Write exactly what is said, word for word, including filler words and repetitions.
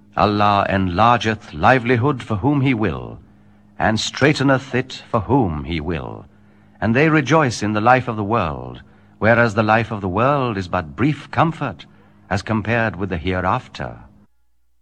Allah enlargeth livelihood for whom He will, and straiteneth it for whom He will. And they rejoice in the life of the world, whereas the life of the world is but brief comfort, as compared with the hereafter.